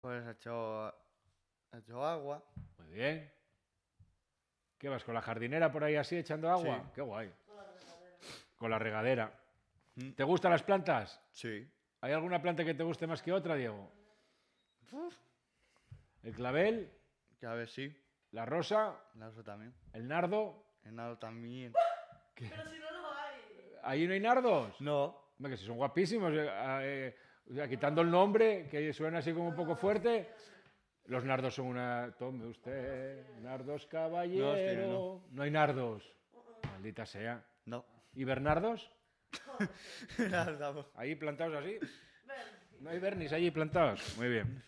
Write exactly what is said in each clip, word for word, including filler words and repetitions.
Pues he hecho, he hecho agua. Muy bien. ¿Qué vas, con la jardinera por ahí así echando agua? Sí. Qué guay. Con la regadera. Mm. ¿Te gustan las plantas? Sí. ¿Hay alguna planta que te guste más que otra, Diego? Uf. ¿El clavel? Que a ver, sí. ¿La rosa? La uso también. ¿El nardo? El nado también. Pero si no lo hay. ¿Ahí no hay nardos? No. Hombre, que si son guapísimos. eh, eh, o sea, quitando el nombre, que suena así como un poco fuerte. Los nardos son una... Tome usted, nardos caballero. No, hostia, no. No hay nardos. Maldita sea. No. ¿Y bernardos? Nada, estamos. Ahí plantados así. Ven. No hay bernis allí plantados. Muy bien.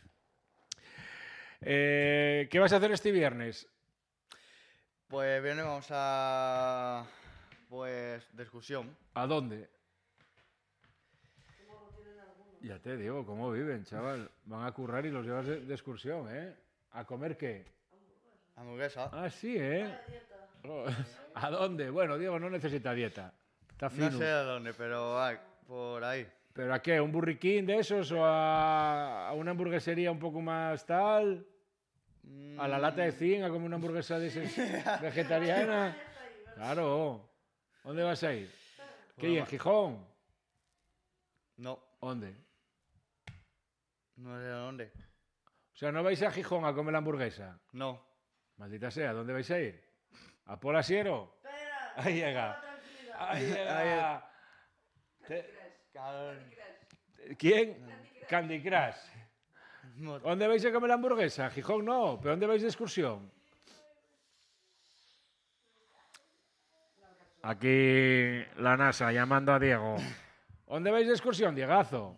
Eh, ¿Qué vas a hacer este viernes? Pues viene, vamos a. Pues de excursión. ¿A dónde? ¿Cómo lo tienen algunos? Ya te digo, ¿cómo viven, chaval? Van a currar y los llevas de, de excursión, ¿eh? ¿A comer qué? Hamburguesa. Ah, sí, ¿eh? Vaya dieta. Oh, ¿a dónde? Bueno, Diego no necesita dieta. Está fino. No sé a dónde, pero hay, por ahí. ¿Pero a qué? ¿Un burriquín de esos o a, a una hamburguesería un poco más tal? ¿A la lata de zinc a comer una hamburguesa de esas vegetariana? Claro. ¿Dónde vas a ir? ¿Qué? ¿Y en Gijón? No. ¿Dónde? No sé a dónde. O sea, ¿no vais a Gijón a comer la hamburguesa? No. Maldita sea, ¿dónde vais a ir? ¿A Polasiero? Espera. Ahí llega. toma tranquilidad. Ahí llega. Te- Cabrón. ¿Quién? Candy Crush. No. ¿Dónde vais a comer la hamburguesa? Gijón no, ¿pero dónde vais de excursión? Aquí la NASA llamando a Diego. ¿Dónde vais de excursión, Diegazo?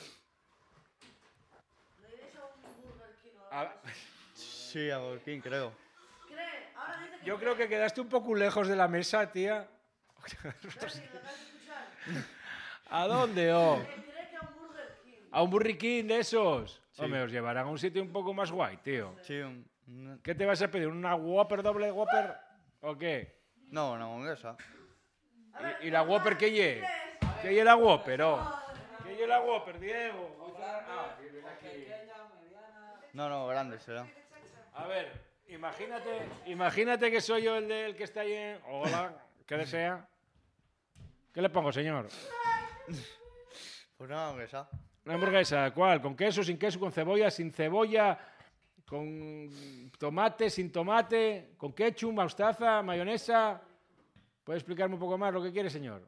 ¿No iréis a un Burger King o A- algo así? Sí, a Burger ¿Cree? creo. Ahora dice que Yo cree. creo que quedaste un poco lejos de la mesa, tía. Tranqui, ¿lo acabas de escuchar? ¿A dónde, oh? Que cree que a un Burger King. ¿A un burriquín de esos? Sí. Hombre, os llevarán a un sitio un poco más guay, tío. Sí, un. un- ¿Qué te vas a pedir? ¿Una Whopper, doble Whopper? ¿O qué? No, una hamburguesa. ¿Y, y la Whopper qué lle? ¿Qué lle la Whopper, oh? ¿Qué lle la Whopper, Diego? Ah, que viene aquí. No, no, grande será. A ver, imagínate, imagínate que soy yo el del que está ahí en... Hola, ¿qué desea? ¿Qué le pongo, señor? Pues una hamburguesa. ¿Una hamburguesa? ¿Cuál? ¿Con queso, sin queso, con cebolla, sin cebolla? ¿Con tomate, sin tomate? ¿Con ketchup, mostaza, mayonesa? ¿Puede explicarme un poco más lo que quiere, señor?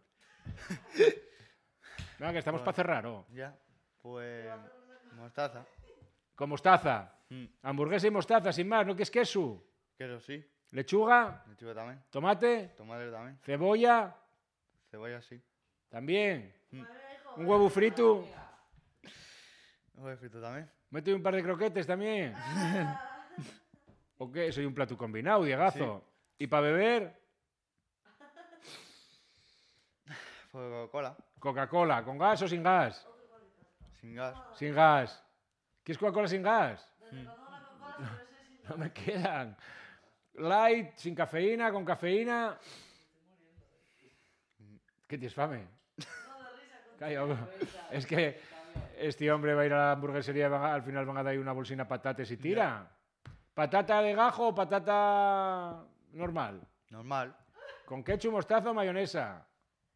Venga, que estamos para cerrar, ¿o? Ya. Pues. Mostaza. Con mostaza. Mm. Hamburguesa y mostaza, sin más, ¿no que es queso? Queso sí. Lechuga, Lechuga también. tomate, Tomate también. cebolla, Cebolla sí. también. Madre mía, hijo. Un huevo frito. Huevo frito también. Mete un par de croquetes también. ¿O qué? Soy un plato combinado, Diegazo. ¿Y para beber? Pues Coca-Cola. Coca-Cola, ¿con gas o sin gas? Sin gas. Sin gas. ¿Quieres Coca-Cola sin gas? Desde cuando la Coca-Cola se debe ser sin No me quedan. Light, sin cafeína, con cafeína. ¿Qué tienes fame? No, de risa. con- Calla, hombre. Es que este hombre va a ir a la hamburguesería y van a- al final van a dar ahí una bolsina de patates y tira. ¿Patata de gajo o patata normal? Normal. ¿Con ketchup, mostaza o mayonesa?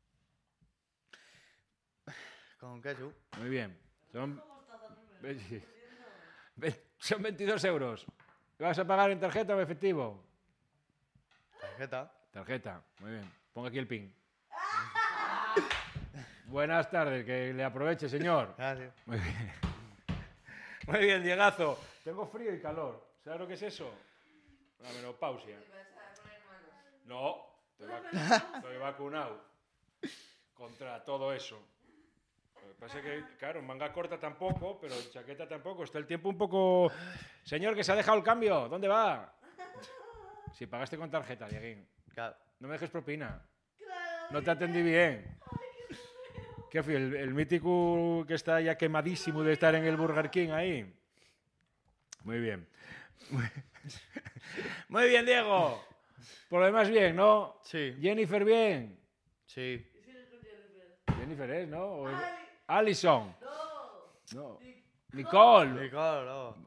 Con queso. Muy bien. Son, ¿Cómo está también? ve- ve- son veintidós euros. ¿Qué vas a pagar en tarjeta o efectivo? Tarjeta. Tarjeta. Muy bien. Ponga aquí el pin. Buenas tardes. Que le aproveche, señor. Gracias. Muy bien. Muy bien, Diegazo. Tengo frío y calor. ¿Sabes lo que es eso? La menopausia. No, estoy, vac- estoy vacunado contra todo eso. Lo que pasa es que, claro, en manga corta tampoco, pero en chaqueta tampoco. Está el tiempo un poco... Señor, que se ha dejado el cambio. ¿Dónde va? Si pagaste con tarjeta, Dieguín. Claro. No me dejes propina. Claro. No te atendí bien. ¿Qué fui? El, el mítico que está ya quemadísimo de estar en el Burger King ahí. Muy bien. Muy, Muy bien, Diego. Por lo demás, bien, ¿no? Sí. Jennifer, bien. Sí. ¿Y sigues con Jennifer? Jennifer es, ¿no? O es- Ay, Alison. no. No. Dick. Nicole. Nicole, bravo.